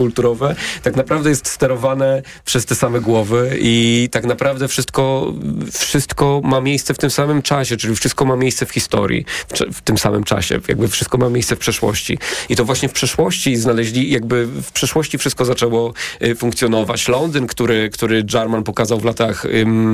kulturowe, tak naprawdę jest sterowane przez te same głowy i tak naprawdę wszystko ma miejsce w tym samym czasie, czyli wszystko ma miejsce w historii, w tym samym czasie, jakby wszystko ma miejsce w przeszłości. I to właśnie w przeszłości w przeszłości wszystko zaczęło funkcjonować. Londyn, który Jarman pokazał w latach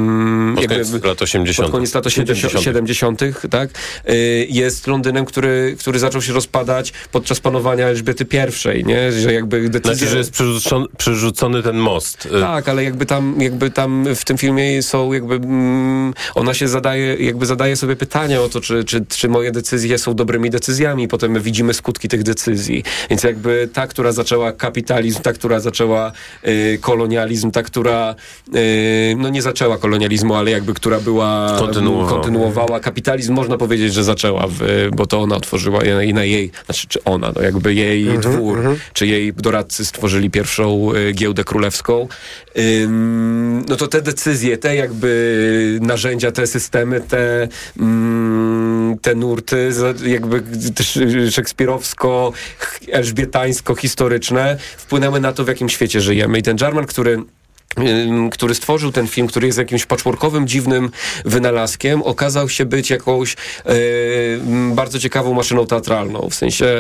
pod koniec lat 70., tak, jest Londynem, który zaczął się rozpadać podczas panowania Elżbiety I, nie? Że jakby decyzja... że jest przerzucony ten most. Tak, ale jakby tam w tym filmie są ona się zadaje sobie pytania o to, czy moje decyzje są dobrymi decyzjami. Potem my widzimy skutki tych decyzji. Więc jakby ta, która zaczęła kapitalizm, ta, która zaczęła kolonializm, ta, która nie zaczęła kolonializmu, ale jakby która była kontynuowała kapitalizm, można powiedzieć, że zaczęła, bo to ona otworzyła i na jej, znaczy czy ona, no jakby jej dwór, czy jej doradcy stworzyli pierwszą giełdę królewską. No to te decyzje, te jakby narzędzia, te systemy, te nurty jakby też szekspirowsko-elżbietańsko-historyczne wpłynęły na to, w jakim świecie żyjemy. I ten Jarman, który stworzył ten film, który jest jakimś patchworkowym, dziwnym wynalazkiem, okazał się być jakąś bardzo ciekawą maszyną teatralną. W sensie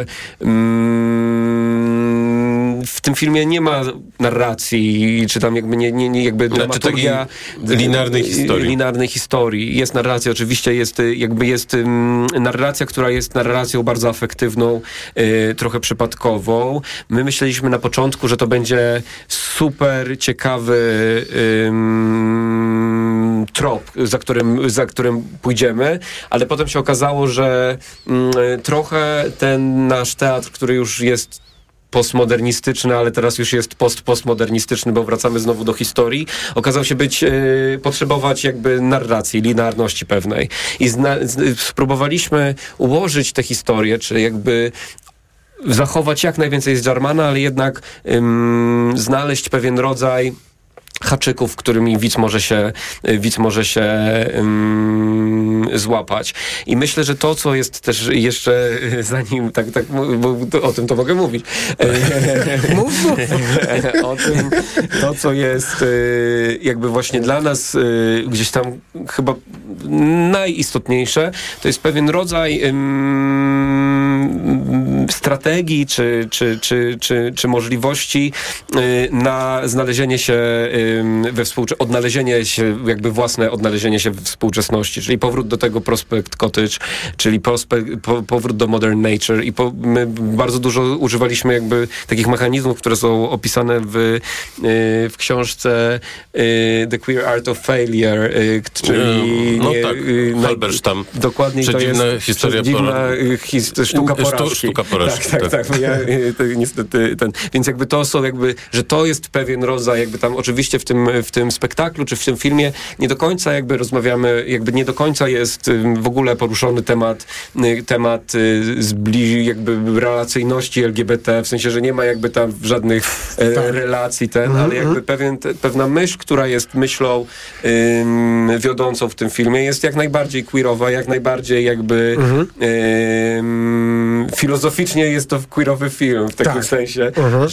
w tym filmie nie ma narracji, czy tam jakby nie dramaturgia linearnej historii. Jest narracja, oczywiście jest narracja, która jest narracją bardzo afektywną, trochę przypadkową. My myśleliśmy na początku, że to będzie super ciekawy trop, za którym pójdziemy, ale potem się okazało, że trochę ten nasz teatr, który już jest postmodernistyczny, ale teraz już jest postmodernistyczny, bo wracamy znowu do historii, okazał się potrzebować jakby narracji, linearności pewnej. I spróbowaliśmy ułożyć tę historię, czy jakby zachować jak najwięcej z Jarmana, ale jednak znaleźć pewien rodzaj haczyków, którymi widz może się złapać. I myślę, że to, co jest też jeszcze zanim, bo o tym to mogę mówić. O tym, to, co jest jakby właśnie dla nas gdzieś tam chyba najistotniejsze, to jest pewien rodzaj strategii czy możliwości na znalezienie się jakby własne odnalezienie się we współczesności, czyli powrót do tego Prospect Cottage, czyli powrót do Modern Nature i my bardzo dużo używaliśmy jakby takich mechanizmów, które są opisane w książce The Queer Art of Failure, czyli Halberstam. Dokładnie to jest historia sztuka porażki. Tak. Niestety więc jakby to są że to jest pewien rodzaj, jakby tam oczywiście w tym spektaklu, czy w tym filmie nie do końca jakby rozmawiamy, jakby nie do końca jest w ogóle poruszony temat jakby relacyjności LGBT, w sensie, że nie ma jakby tam żadnych relacji ale jakby pewna myśl, która jest myślą wiodącą w tym filmie, jest jak najbardziej queerowa, jak najbardziej jakby filozoficznie jest to queerowy film w takim sensie,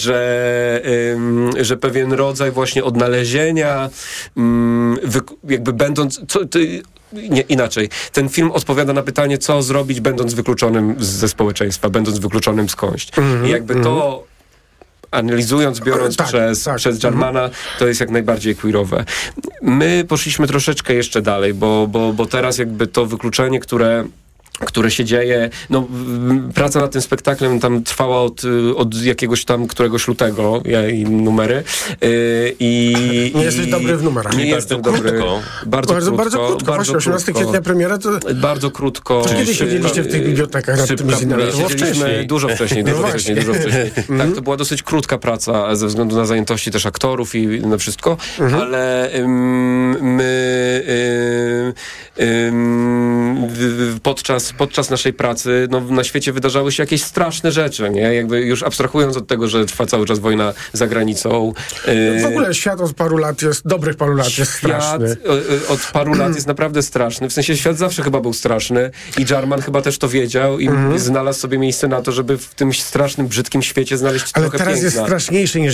że pewien rodzaj właśnie odnalezienia jakby będąc inaczej. Ten film odpowiada na pytanie, co zrobić, będąc wykluczonym ze społeczeństwa, będąc wykluczonym skądś. I jakby to analizując, biorąc przez Jarmana, to jest jak najbardziej queerowe. My poszliśmy troszeczkę jeszcze dalej, bo teraz jakby to wykluczenie, które się dzieje, praca nad tym spektaklem tam trwała od jakiegoś tam któregoś lutego, i numery. Nie jesteś dobry w numerach. Nie jestem dobry. Bardzo krótko. Właśnie 18 kwietnia premiera to... Bardzo krótko. To kiedy siedzieliście w tych bibliotekach nad tymi zinami? Siedzieliśmy dużo wcześniej. Tak, to była dosyć krótka praca ze względu na zajętości też aktorów i na wszystko, ale podczas podczas naszej pracy na świecie wydarzały się jakieś straszne rzeczy, nie? Jakby już abstrahując od tego, że trwa cały czas wojna za granicą. W ogóle świat od dobrych paru lat jest straszny. Od paru lat jest naprawdę straszny. W sensie świat zawsze chyba był straszny i Jarman chyba też to wiedział i znalazł sobie miejsce na to, żeby w tym strasznym, brzydkim świecie znaleźć trochę piękna. Ale teraz jest straszniejszy niż